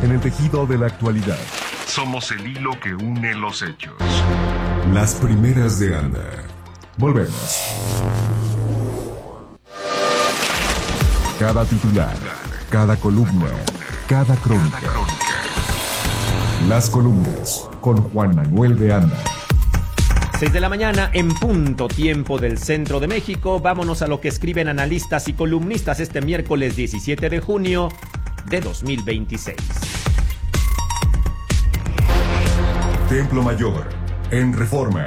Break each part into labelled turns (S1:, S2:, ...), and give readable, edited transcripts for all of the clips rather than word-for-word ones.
S1: en el tejido de la actualidad.
S2: Somos el hilo que une los hechos.
S1: Las primeras de Anda. Volvemos. Cada titular, cada columna, cada crónica. Las columnas con Juan Manuel de Anda.
S3: 6 de la mañana en punto, tiempo del centro de México. Vámonos a lo que escriben analistas y columnistas este miércoles 17 de junio de 2026.
S1: Templo Mayor, en Reforma.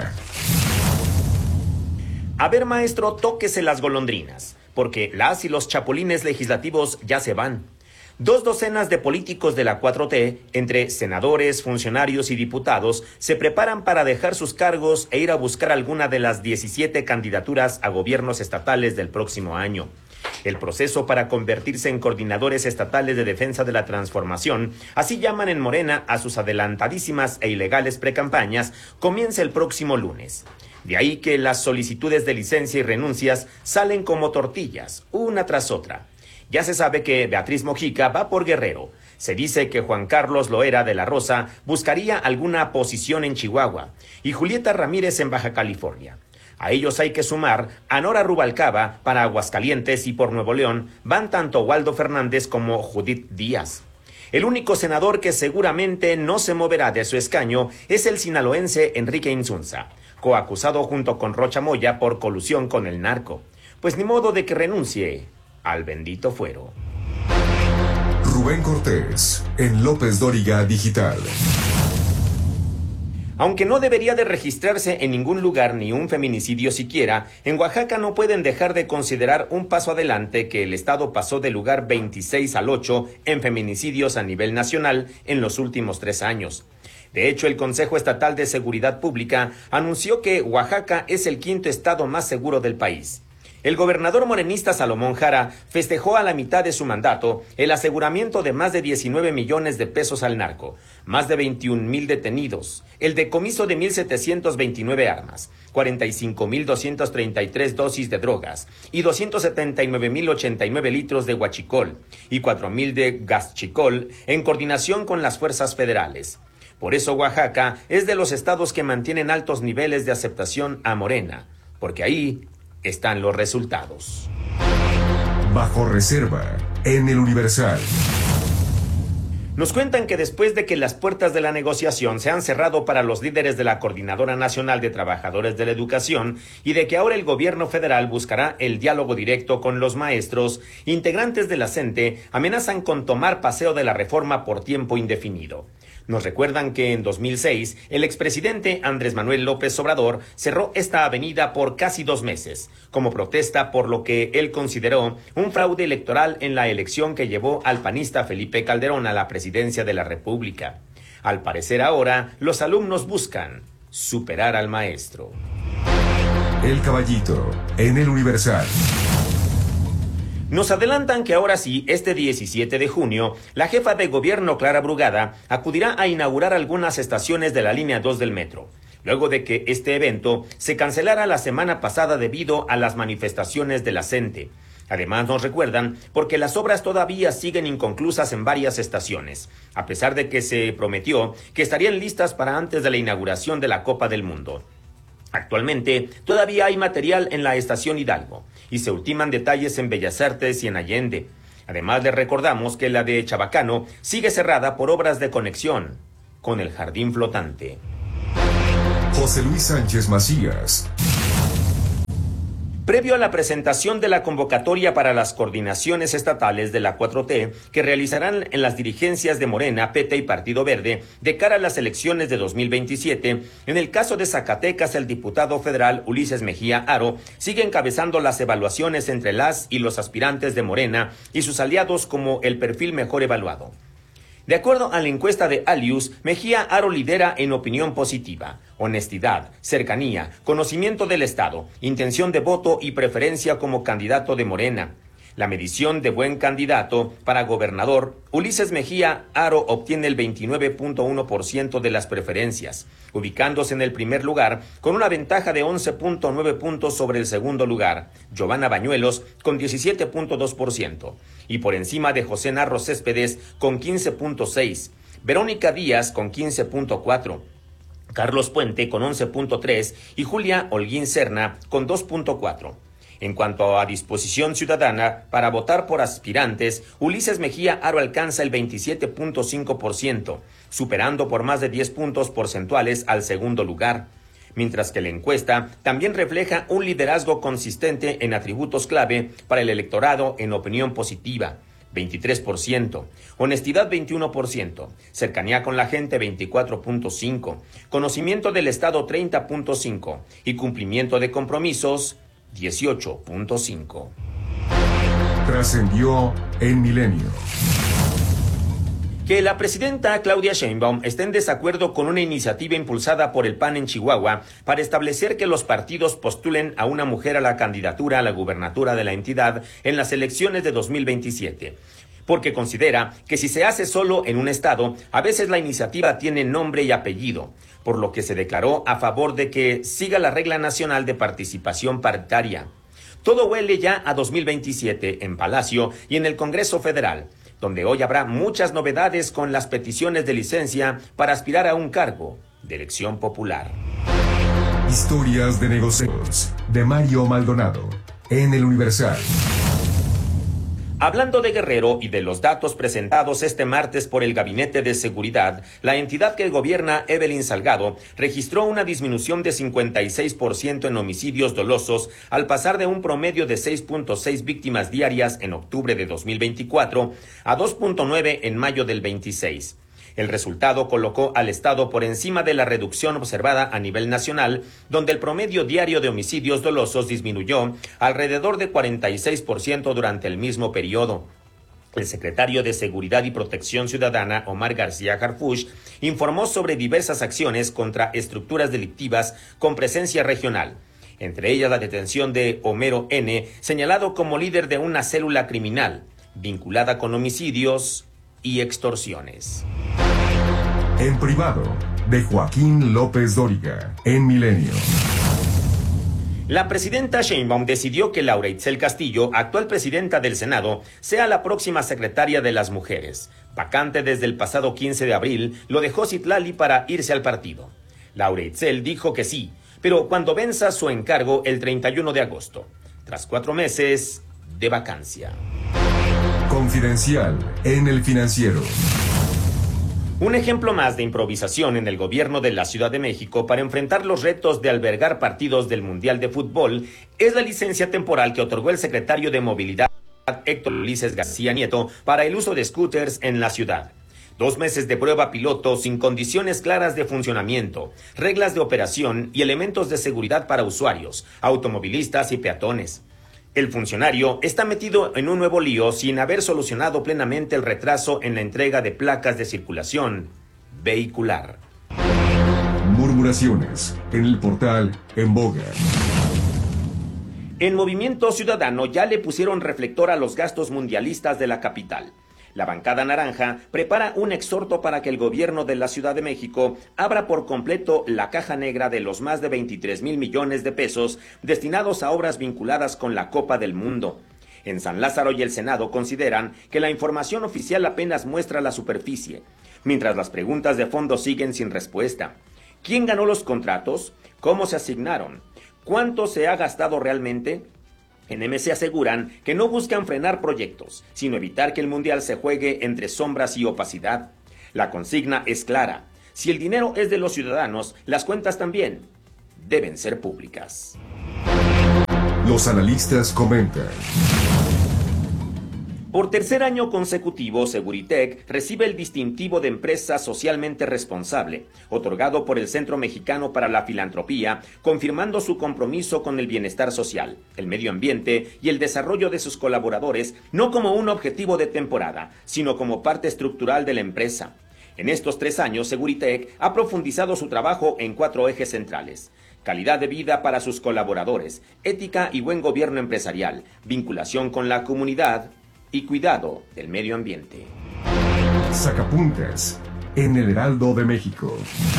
S3: A ver, maestro, tóquese las golondrinas, porque las y los chapulines legislativos ya se van. 2 docenas de políticos de la 4T, entre senadores, funcionarios y diputados, se preparan para dejar sus cargos e ir a buscar alguna de las 17 candidaturas a gobiernos estatales del próximo año. El proceso para convertirse en coordinadores estatales de defensa de la transformación, así llaman en Morena a sus adelantadísimas e ilegales precampañas, comienza el próximo lunes. De ahí que las solicitudes de licencia y renuncias salen como tortillas, una tras otra. Ya se sabe que Beatriz Mojica va por Guerrero. Se dice que Juan Carlos Loera de la Rosa buscaría alguna posición en Chihuahua y Julieta Ramírez en Baja California. A ellos hay que sumar a Nora Rubalcaba para Aguascalientes y por Nuevo León van tanto Waldo Fernández como Judith Díaz. El único senador que seguramente no se moverá de su escaño es el sinaloense Enrique Insunza, coacusado junto con Rocha Moya por colusión con el narco. Pues ni modo de que renuncie al bendito fuero.
S1: Rubén Cortés, en López Dóriga Digital.
S3: Aunque no debería de registrarse en ningún lugar ni un feminicidio siquiera, en Oaxaca no pueden dejar de considerar un paso adelante que el estado pasó del lugar 26 al 8 en feminicidios a nivel nacional en los últimos 3 años. De hecho, el Consejo Estatal de Seguridad Pública anunció que Oaxaca es el 5º estado más seguro del país. El gobernador morenista Salomón Jara festejó a la mitad de su mandato el aseguramiento de más de 19 millones de pesos al narco, más de 21,000 detenidos, el decomiso de 1,729 armas, 45,233 dosis de drogas y 279,089 litros de huachicol y 4,000 de gaschicol en coordinación con las fuerzas federales. Por eso Oaxaca es de los estados que mantienen altos niveles de aceptación a Morena, porque ahí están los resultados.
S1: Bajo reserva, en el Universal.
S3: Nos cuentan que después de que las puertas de la negociación se han cerrado para los líderes de la Coordinadora Nacional de Trabajadores de la Educación y de que ahora el gobierno federal buscará el diálogo directo con los maestros, integrantes de la CENTE amenazan con tomar paseo de la reforma por tiempo indefinido. Nos recuerdan que en 2006 el expresidente Andrés Manuel López Obrador cerró esta avenida por casi 2 meses, como protesta por lo que él consideró un fraude electoral en la elección que llevó al panista Felipe Calderón a la presidencia de la República. Al parecer ahora los alumnos buscan superar al maestro.
S1: El Caballito, en el Universal.
S3: Nos adelantan que ahora sí, este 17 de junio, la jefa de gobierno Clara Brugada acudirá a inaugurar algunas estaciones de la línea 2 del metro, luego de que este evento se cancelara la semana pasada debido a las manifestaciones de la CENTE. Además nos recuerdan porque las obras todavía siguen inconclusas en varias estaciones, a pesar de que se prometió que estarían listas para antes de la inauguración de la Copa del Mundo. Actualmente todavía hay material en la estación Hidalgo y se ultiman detalles en Bellas Artes y en Allende. Además les recordamos que la de Chabacano sigue cerrada por obras de conexión con el jardín flotante.
S1: José Luis Sánchez Macías.
S3: Previo a la presentación de la convocatoria para las coordinaciones estatales de la 4T que realizarán en las dirigencias de Morena, PT y Partido Verde de cara a las elecciones de 2027, en el caso de Zacatecas el diputado federal Ulises Mejía Aro sigue encabezando las evaluaciones entre las y los aspirantes de Morena y sus aliados como el perfil mejor evaluado. De acuerdo a la encuesta de Alius, Mejía Aro lidera en opinión positiva, honestidad, cercanía, conocimiento del Estado, intención de voto y preferencia como candidato de Morena. La medición de buen candidato para gobernador, Ulises Mejía Aro obtiene el 29.1% de las preferencias, ubicándose en el primer lugar con una ventaja de 11.9 puntos sobre el segundo lugar, Giovanna Bañuelos con 17.2%, y por encima de José Narro Céspedes con 15.6%, Verónica Díaz con 15.4%, Carlos Puente con 11.3% y Julia Holguín Serna con 2.4%. En cuanto a disposición ciudadana para votar por aspirantes, Ulises Mejía Aro alcanza el 27.5%, superando por más de 10 puntos porcentuales al segundo lugar, mientras que la encuesta también refleja un liderazgo consistente en atributos clave para el electorado en opinión positiva, 23%, honestidad 21%, cercanía con la gente 24.5%, conocimiento del Estado 30.5% y cumplimiento de compromisos 18.5%.
S1: Trascendió en Milenio.
S3: Que la presidenta Claudia Sheinbaum esté en desacuerdo con una iniciativa impulsada por el PAN en Chihuahua para establecer que los partidos postulen a una mujer a la candidatura a la gubernatura de la entidad en las elecciones de 2027. Porque considera que si se hace solo en un estado, a veces la iniciativa tiene nombre y apellido, por lo que se declaró a favor de que siga la regla nacional de participación paritaria. Todo huele ya a 2027 en Palacio y en el Congreso Federal, donde hoy habrá muchas novedades con las peticiones de licencia para aspirar a un cargo de elección popular.
S1: Historias de negocios de Mario Maldonado en El Universal.
S3: Hablando de Guerrero y de los datos presentados este martes por el Gabinete de Seguridad, la entidad que gobierna Evelyn Salgado registró una disminución de 56% en homicidios dolosos al pasar de un promedio de 6.6 víctimas diarias en octubre de 2024 a 2.9 en mayo del 26. El resultado colocó al Estado por encima de la reducción observada a nivel nacional, donde el promedio diario de homicidios dolosos disminuyó alrededor de 46% durante el mismo periodo. El secretario de Seguridad y Protección Ciudadana, Omar García Harfuch, informó sobre diversas acciones contra estructuras delictivas con presencia regional, entre ellas la detención de Homero N., señalado como líder de una célula criminal vinculada con homicidios y extorsiones.
S1: En privado, de Joaquín López Dóriga, en Milenio.
S3: La presidenta Sheinbaum decidió que Laura Itzel Castillo, actual presidenta del Senado, sea la próxima secretaria de las mujeres. Vacante desde el pasado 15 de abril, lo dejó Citlali para irse al partido. Laura Itzel dijo que sí, pero cuando venza su encargo el 31 de agosto, tras 4 meses de vacancia.
S1: Confidencial en El Financiero.
S3: Un ejemplo más de improvisación en el gobierno de la Ciudad de México para enfrentar los retos de albergar partidos del Mundial de Fútbol es la licencia temporal que otorgó el secretario de Movilidad, Héctor Ulises García Nieto, para el uso de scooters en la ciudad. 2 meses de prueba piloto sin condiciones claras de funcionamiento, reglas de operación y elementos de seguridad para usuarios, automovilistas y peatones. El funcionario está metido en un nuevo lío sin haber solucionado plenamente el retraso en la entrega de placas de circulación vehicular.
S1: Murmuraciones en el portal En Boga.
S3: En Movimiento Ciudadano ya le pusieron reflector a los gastos mundialistas de la capital. La bancada naranja prepara un exhorto para que el gobierno de la Ciudad de México abra por completo la caja negra de los más de 23,000 millones de pesos destinados a obras vinculadas con la Copa del Mundo. En San Lázaro y el Senado consideran que la información oficial apenas muestra la superficie, mientras las preguntas de fondo siguen sin respuesta. ¿Quién ganó los contratos? ¿Cómo se asignaron? ¿Cuánto se ha gastado realmente? En MC aseguran que no buscan frenar proyectos, sino evitar que el Mundial se juegue entre sombras y opacidad. La consigna es clara: si el dinero es de los ciudadanos, las cuentas también deben ser públicas.
S1: Los analistas comentan.
S3: Por tercer año consecutivo, Seguritech recibe el distintivo de empresa socialmente responsable, otorgado por el Centro Mexicano para la Filantropía, confirmando su compromiso con el bienestar social, el medio ambiente y el desarrollo de sus colaboradores, no como un objetivo de temporada, sino como parte estructural de la empresa. En estos 3 años, Seguritech ha profundizado su trabajo en 4 ejes centrales: calidad de vida para sus colaboradores, ética y buen gobierno empresarial, vinculación con la comunidad y cuidado del medio ambiente.
S1: Sacapuntas en el Heraldo de México.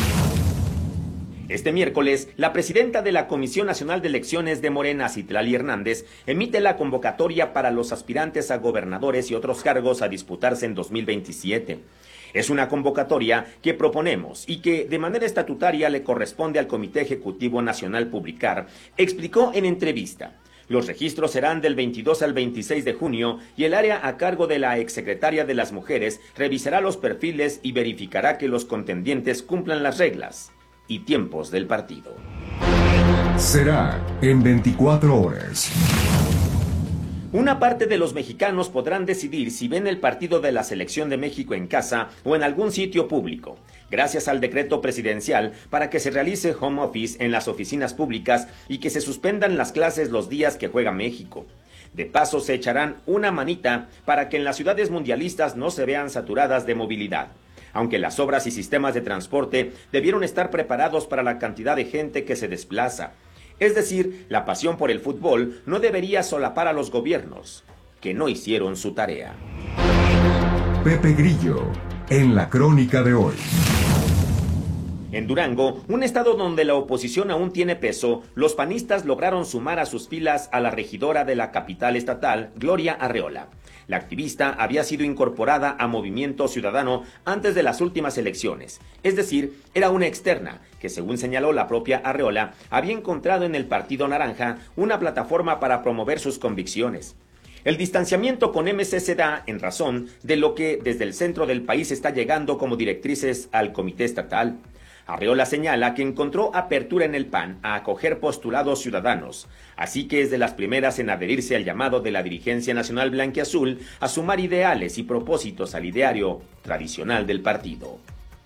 S3: Este miércoles, la presidenta de la Comisión Nacional de Elecciones de Morena, Citlali Hernández, emite la convocatoria para los aspirantes a gobernadores y otros cargos a disputarse en 2027. Es una convocatoria que proponemos y que de manera estatutaria le corresponde al Comité Ejecutivo Nacional publicar, explicó en entrevista. Los registros serán del 22 al 26 de junio y el área a cargo de la exsecretaria de las Mujeres revisará los perfiles y verificará que los contendientes cumplan las reglas y tiempos del partido.
S1: Será en 24 horas.
S3: Una parte de los mexicanos podrán decidir si ven el partido de la Selección de México en casa o en algún sitio público, gracias al decreto presidencial para que se realice home office en las oficinas públicas y que se suspendan las clases los días que juega México. De paso se echarán una manita para que en las ciudades mundialistas no se vean saturadas de movilidad, aunque las obras y sistemas de transporte debieron estar preparados para la cantidad de gente que se desplaza. Es decir, la pasión por el fútbol no debería solapar a los gobiernos, que no hicieron su tarea.
S1: Pepe Grillo, en la crónica de hoy.
S3: En Durango, un estado donde la oposición aún tiene peso, los panistas lograron sumar a sus filas a la regidora de la capital estatal, Gloria Arreola. La activista había sido incorporada a Movimiento Ciudadano antes de las últimas elecciones, es decir, era una externa que, según señaló la propia Arreola, había encontrado en el Partido Naranja una plataforma para promover sus convicciones. El distanciamiento con MC se da en razón de lo que desde el centro del país está llegando como directrices al Comité Estatal. Arreola señala que encontró apertura en el PAN a acoger postulados ciudadanos, así que es de las primeras en adherirse al llamado de la dirigencia nacional blanquiazul a sumar ideales y propósitos al ideario tradicional del partido.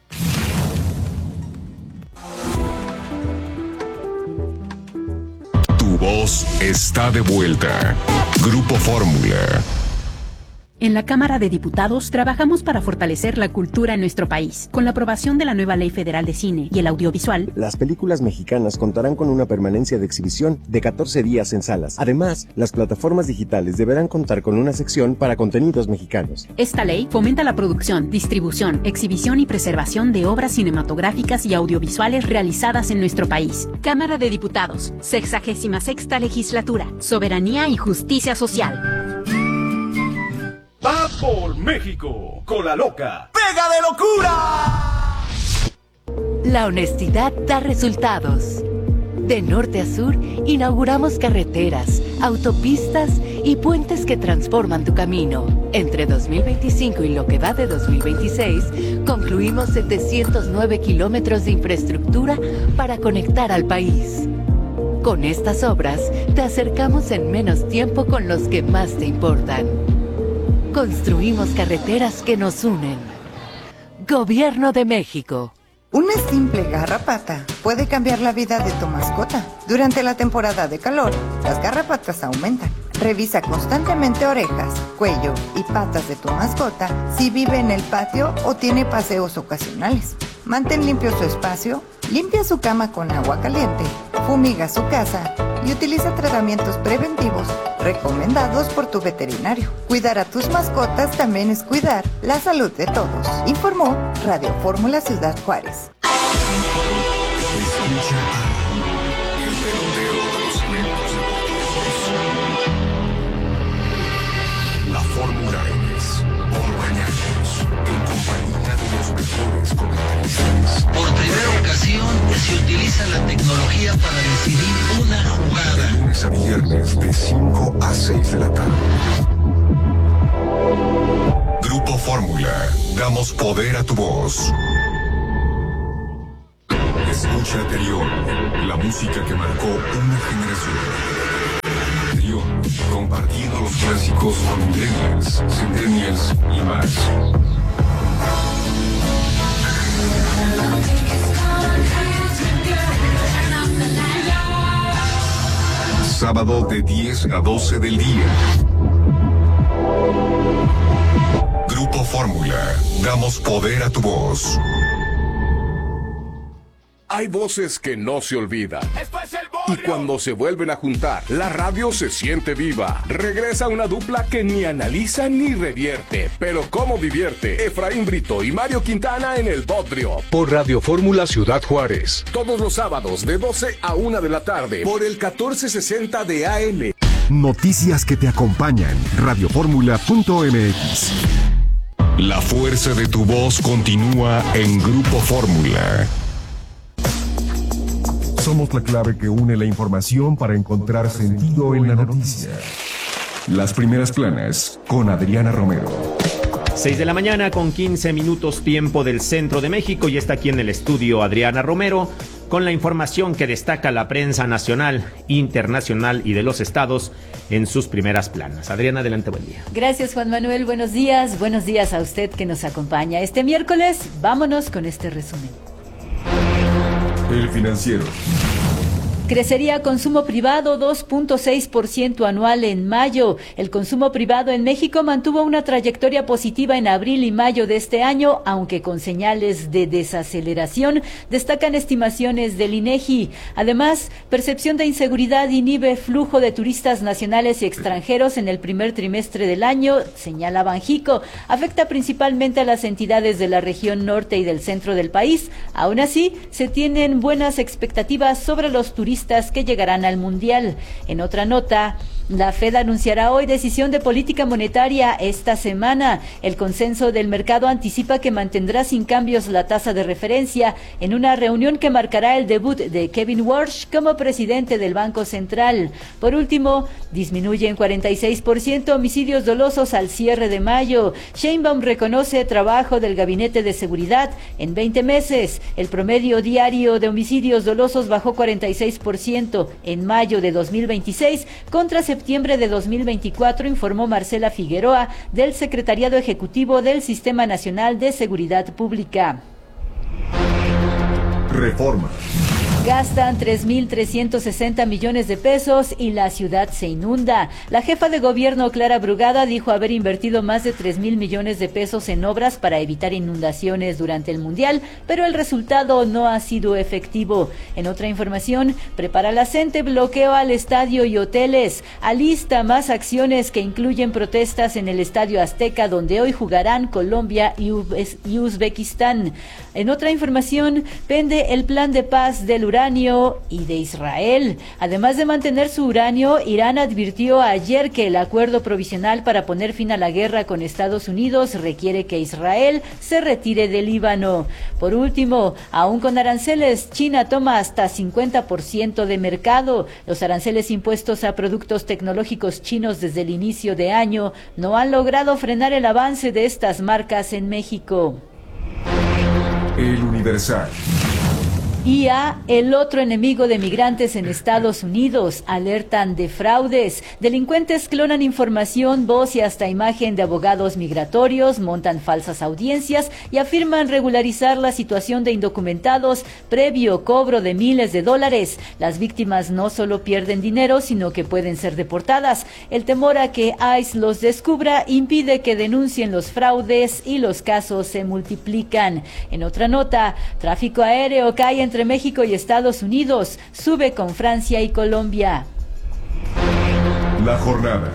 S1: Tu voz está de vuelta. Grupo Fórmula.
S4: En la Cámara de Diputados trabajamos para fortalecer la cultura en nuestro país. Con la aprobación de la nueva Ley Federal de Cine y el Audiovisual,
S5: las películas mexicanas contarán con una permanencia de exhibición de 14 días en salas. Además, las plataformas digitales deberán contar con una sección para contenidos mexicanos.
S4: Esta ley fomenta la producción, distribución, exhibición y preservación de obras cinematográficas y audiovisuales realizadas en nuestro país. Cámara de Diputados, 66ª Legislatura, Soberanía y Justicia Social.
S6: ¡Va por México! ¡Con la loca!
S7: ¡Pega de locura!
S8: La honestidad da resultados. De norte a sur, inauguramos carreteras, autopistas y puentes que transforman tu camino. Entre 2025 y lo que va de 2026, concluimos 709 kilómetros de infraestructura para conectar al país. Con estas obras, te acercamos en menos tiempo con los que más te importan. Construimos carreteras que nos unen. Gobierno de México.
S9: Una simple garrapata puede cambiar la vida de tu mascota. Durante la temporada de calor, las garrapatas aumentan. Revisa constantemente orejas, cuello y patas de tu mascota si vive en el patio o tiene paseos ocasionales. Mantén limpio su espacio, limpia su cama con agua caliente, fumiga su casa y utiliza tratamientos preventivos recomendados por tu veterinario. Cuidar a tus mascotas también es cuidar la salud de todos. Informó Radio Fórmula Ciudad Juárez.
S1: La Fórmula es por mañaneros, en compañía de los mejores comentaristas.
S10: Por primera ocasión se utiliza la tecnología para decidir una jugada.
S1: De lunes a viernes de 5 a 6 de la tarde. Grupo Fórmula, damos poder a tu voz. Escucha Terión, la música que marcó una generación. Terión, compartiendo los clásicos con millennials, centennials y más. Sábado de 10 a 12 del día. Grupo Fórmula, damos poder a tu voz.
S11: Hay voces que no se olvidan. Y cuando se vuelven a juntar, la radio se siente viva. Regresa una dupla que ni analiza ni revierte, pero cómo divierte. Efraín Brito y Mario Quintana en El Bodrio. Por Radio Fórmula Ciudad Juárez. Todos los sábados de 12 a 1 de la tarde. Por el 1460 de AM.
S1: Noticias que te acompañan. Radioformula.mx. La fuerza de tu voz continúa en Grupo Fórmula. Somos la clave que une la información para encontrar sentido en la noticia. Las primeras planas con Adriana Romero.
S3: 6 de la mañana con 15 minutos tiempo del centro de México y está aquí en el estudio Adriana Romero con la información que destaca la prensa nacional, internacional y de los estados en sus primeras planas. Adriana, adelante, buen día.
S12: Gracias, Juan Manuel, buenos días a usted que nos acompaña. Este miércoles, vámonos con este resumen.
S1: El Financiero.
S12: Crecería consumo privado 2.6% anual en mayo. El consumo privado en México mantuvo una trayectoria positiva en abril y mayo de este año, aunque con señales de desaceleración, destacan estimaciones del INEGI. Además, percepción de inseguridad inhibe flujo de turistas nacionales y extranjeros en el primer trimestre del año, señala Banjico. Afecta principalmente a las entidades de la región norte y del centro del país. Aún así, se tienen buenas expectativas sobre los turistas que llegarán al Mundial. En otra nota, la Fed anunciará hoy decisión de política monetaria esta semana. El consenso del mercado anticipa que mantendrá sin cambios la tasa de referencia en una reunión que marcará el debut de Kevin Warsh como presidente del Banco Central. Por último, disminuyen 46% homicidios dolosos al cierre de mayo. Sheinbaum reconoce trabajo del Gabinete de Seguridad. En 20 meses, el promedio diario de homicidios dolosos bajó 46% en mayo de 2026 contra septiembre de 2024, informó Marcela Figueroa del Secretariado Ejecutivo del Sistema Nacional de Seguridad Pública.
S1: Reforma.
S12: Gastan 3.360 millones de pesos y la ciudad se inunda. La jefa de gobierno, Clara Brugada, dijo haber invertido más de 3.000 millones de pesos en obras para evitar inundaciones durante el Mundial, pero el resultado no ha sido efectivo. En otra información, prepara la CENTE bloqueo al estadio y hoteles. Alista más acciones que incluyen protestas en el Estadio Azteca, donde hoy jugarán Colombia y Uzbekistán. En otra información, pende el plan de paz del uranio y de Israel. Además de mantener su uranio, Irán advirtió ayer que el acuerdo provisional para poner fin a la guerra con Estados Unidos requiere que Israel se retire del Líbano. Por último, aún con aranceles, China toma hasta 50% de mercado. Los aranceles impuestos a productos tecnológicos chinos desde el inicio de año no han logrado frenar el avance de estas marcas en México.
S1: El Universal.
S12: IA, el otro enemigo de migrantes en Estados Unidos, alertan de fraudes. Delincuentes clonan información, voz y hasta imagen de abogados migratorios, montan falsas audiencias y afirman regularizar la situación de indocumentados previo cobro de miles de dólares. Las víctimas no solo pierden dinero, sino que pueden ser deportadas. El temor a que ICE los descubra impide que denuncien los fraudes y los casos se multiplican. En otra nota, tráfico aéreo cae entre México y Estados Unidos, sube con Francia y Colombia.
S1: La jornada.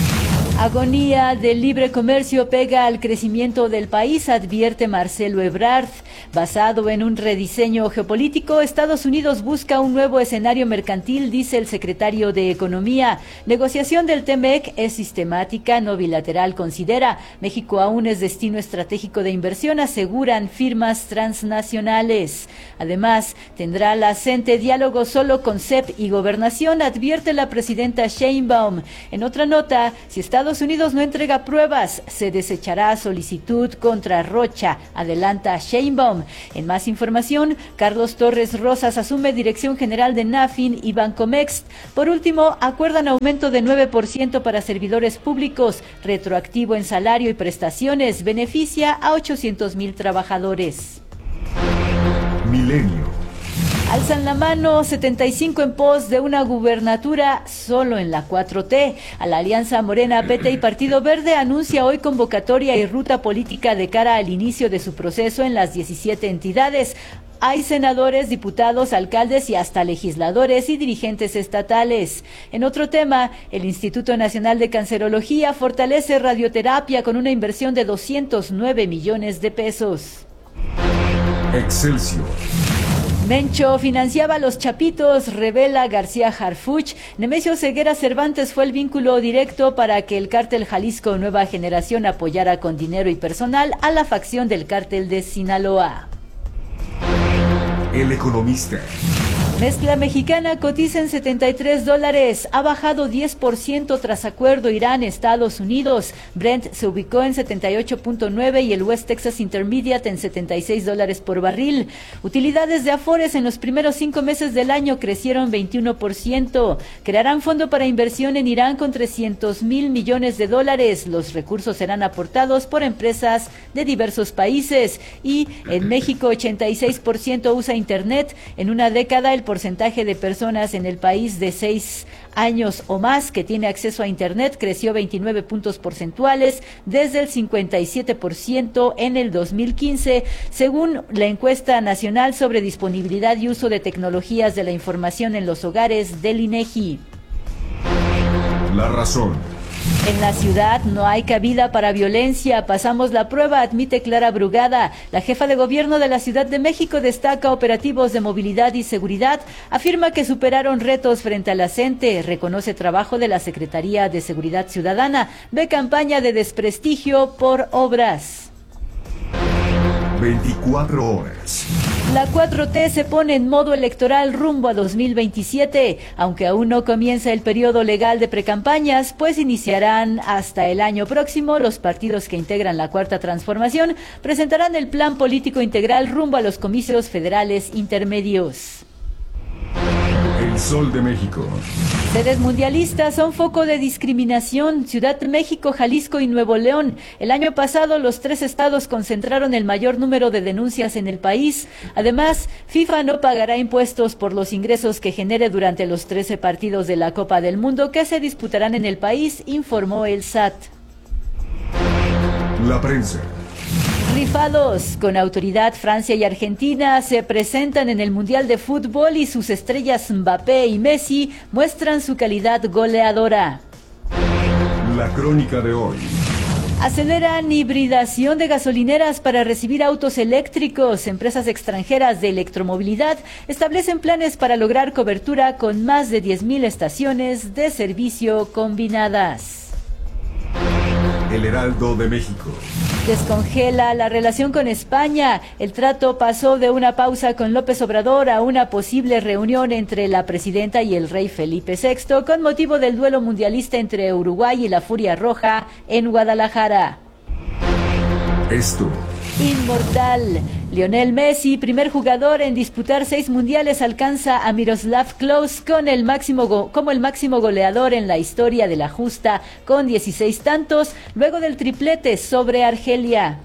S12: Agonía del libre comercio pega al crecimiento del país, advierte Marcelo Ebrard. Basado en un rediseño geopolítico, Estados Unidos busca un nuevo escenario mercantil, dice el secretario de Economía. Negociación del TEMEC es sistemática, no bilateral, considera. México aún es destino estratégico de inversión, aseguran firmas transnacionales. Además, tendrá la CENTE diálogo solo con CEP y Gobernación, advierte la presidenta Sheinbaum. En otra nota, si Estados Unidos no entrega pruebas, se desechará solicitud contra Rocha, adelanta Sheinbaum. En más información, Carlos Torres Rosas asume dirección general de NAFIN y Bancomext. Por último, acuerdan aumento de 9% para servidores públicos, retroactivo en salario y prestaciones, beneficia a 800,000 trabajadores.
S1: Milenio.
S12: Alzan la mano 75 en pos de una gubernatura solo en la 4T. A la Alianza Morena, PT y Partido Verde anuncia hoy convocatoria y ruta política de cara al inicio de su proceso en las 17 entidades. hay senadores, diputados, alcaldes y hasta legisladores y dirigentes estatales. En otro tema, el Instituto Nacional de Cancerología fortalece radioterapia con una inversión de 209 millones de pesos.
S1: Excelsior.
S12: Mencho financiaba a los Chapitos, revela García Harfuch. Nemesio Ceguera Cervantes fue el vínculo directo para que el cártel Jalisco Nueva Generación apoyara con dinero y personal a la facción del cártel de Sinaloa.
S1: El Economista.
S12: Mezcla mexicana cotiza en $73, ha bajado 10% tras acuerdo Irán-Estados Unidos. Brent se ubicó en 78.9 y el West Texas Intermediate en $76 por barril. Utilidades de Afores en los primeros 5 meses del año crecieron 21%. Crearán fondo para inversión en Irán con $300 mil millones. Los recursos serán aportados por empresas de diversos países. Y en México 86% usa Internet. En una década el porcentaje de personas en el país de 6 años o más que tiene acceso a Internet creció 29 puntos porcentuales desde el 57% en el 2015, según la encuesta nacional sobre disponibilidad y uso de tecnologías de la información en los hogares del INEGI.
S1: La razón.
S12: En la ciudad no hay cabida para violencia. Pasamos la prueba, admite Clara Brugada. La jefa de gobierno de la Ciudad de México destaca operativos de movilidad y seguridad. Afirma que superaron retos frente a la CENTE. Reconoce trabajo de la Secretaría de Seguridad Ciudadana. Ve campaña de desprestigio por obras.
S1: 24 horas.
S12: La 4T se pone en modo electoral rumbo a 2027, aunque aún no comienza el periodo legal de precampañas, pues iniciarán hasta el año próximo. Los partidos que integran la Cuarta Transformación presentarán el plan político integral rumbo a los comicios federales intermedios.
S1: El Sol de México.
S12: Sedes mundialistas son foco de discriminación. Ciudad de México, Jalisco y Nuevo León. El año pasado los 3 estados concentraron el mayor número de denuncias en el país. Además, FIFA no pagará impuestos por los ingresos que genere durante los 13 partidos de la Copa del Mundo que se disputarán en el país, informó el SAT.
S1: La prensa.
S12: Rifados. Con autoridad, Francia y Argentina se presentan en el Mundial de Fútbol y sus estrellas Mbappé y Messi muestran su calidad goleadora.
S1: La crónica de hoy.
S12: Aceleran hibridación de gasolineras para recibir autos eléctricos. Empresas extranjeras de electromovilidad establecen planes para lograr cobertura con más de 10,000 estaciones de servicio combinadas.
S1: El Heraldo de México.
S12: Descongela la relación con España. El trato pasó de una pausa con López Obrador a una posible reunión entre la presidenta y el rey Felipe VI con motivo del duelo mundialista entre Uruguay y la Furia Roja en Guadalajara.
S1: Esto.
S12: Inmortal. Lionel Messi, primer jugador en disputar 6 mundiales, alcanza a Miroslav Klose como el máximo goleador en la historia de la justa, con 16 tantos, luego del triplete sobre Argelia.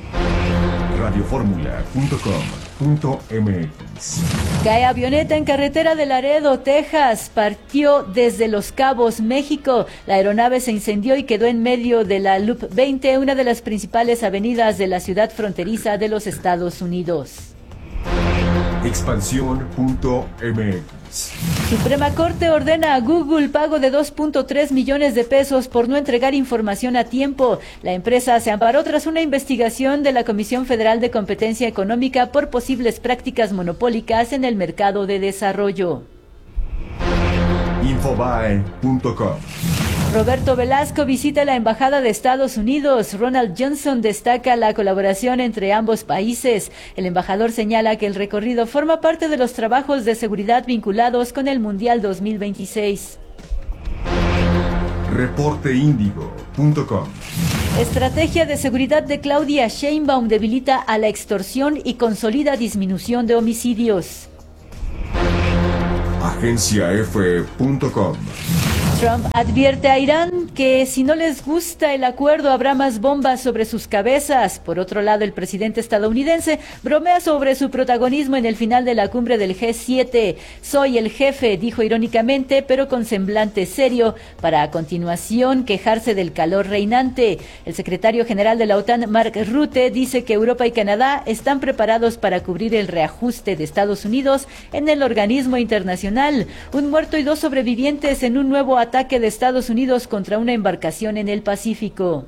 S1: Radioformula.com.mx.
S12: Cae avioneta en carretera de Laredo, Texas. Partió desde Los Cabos, México. La aeronave se incendió y quedó en medio de la Loop 20, una de las principales avenidas de la ciudad fronteriza de los Estados Unidos.
S1: Expansión.mx.
S12: Suprema Corte ordena a Google pago de 2.3 millones de pesos por no entregar información a tiempo. La empresa se amparó tras una investigación de la Comisión Federal de Competencia Económica por posibles prácticas monopólicas en el mercado de desarrollo.
S1: Infobae.com.
S12: Roberto Velasco visita la Embajada de Estados Unidos. Ronald Johnson destaca la colaboración entre ambos países. El embajador señala que el recorrido forma parte de los trabajos de seguridad vinculados con el Mundial 2026.
S1: Reporteindigo.com.
S12: Estrategia de seguridad de Claudia Sheinbaum debilita a la extorsión y consolida disminución de homicidios.
S1: AgenciaF.com.
S12: Trump advierte a Irán que si no les gusta el acuerdo habrá más bombas sobre sus cabezas. Por otro lado, el presidente estadounidense bromea sobre su protagonismo en el final de la cumbre del G7. Soy el jefe, dijo irónicamente, pero con semblante serio, para a continuación quejarse del calor reinante. El secretario general de la OTAN, Mark Rutte, dice que Europa y Canadá están preparados para cubrir el reajuste de Estados Unidos en el organismo internacional. Un muerto y 2 sobrevivientes en un nuevo ataque de Estados Unidos contra una embarcación en el Pacífico.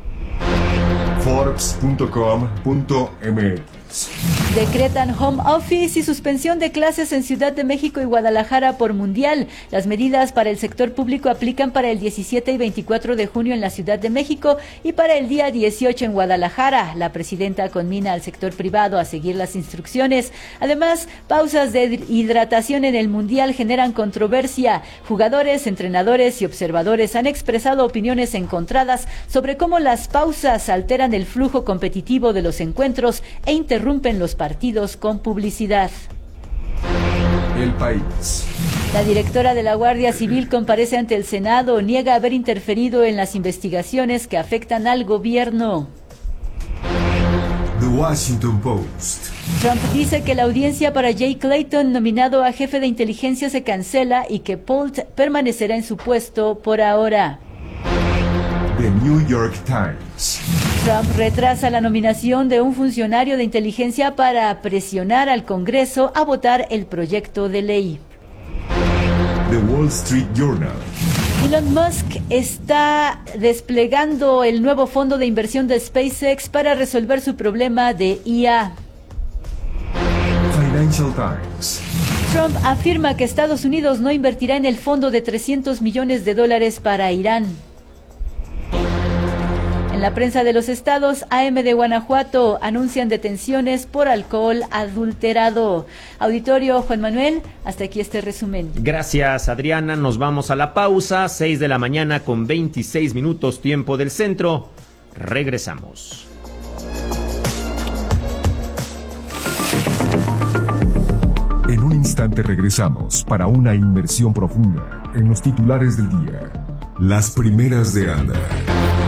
S1: Forbes.com.mx.
S12: Decretan home office y suspensión de clases en Ciudad de México y Guadalajara por Mundial. Las medidas para el sector público aplican para el 17 y 24 de junio en la Ciudad de México y para el día 18 en Guadalajara. La presidenta conmina al sector privado a seguir las instrucciones. Además, pausas de hidratación en el Mundial generan controversia. Jugadores, entrenadores y observadores han expresado opiniones encontradas sobre cómo las pausas alteran el flujo competitivo de los encuentros e interrumpen los partidos con publicidad.
S1: El País.
S12: La directora de la Guardia Civil comparece ante el Senado, niega haber interferido en las investigaciones que afectan al gobierno.
S1: The Washington Post.
S12: Trump dice que la audiencia para Jay Clayton, nominado a jefe de inteligencia, se cancela y que Polt permanecerá en su puesto por ahora.
S1: The New York Times.
S12: Trump retrasa la nominación de un funcionario de inteligencia para presionar al Congreso a votar el proyecto de ley.
S1: The Wall Street Journal.
S12: Elon Musk está desplegando el nuevo fondo de inversión de SpaceX para resolver su problema de IA.
S1: Financial Times.
S12: Trump afirma que Estados Unidos no invertirá en el fondo de $300 millones para Irán. En la prensa de los estados, AM de Guanajuato anuncian detenciones por alcohol adulterado. Auditorio Juan Manuel, hasta aquí este resumen.
S3: Gracias, Adriana. Nos vamos a la pausa. 6 de la mañana con 26 minutos, tiempo del centro. Regresamos.
S1: En un instante regresamos para una inmersión profunda en los titulares del día. Las primeras de Anda.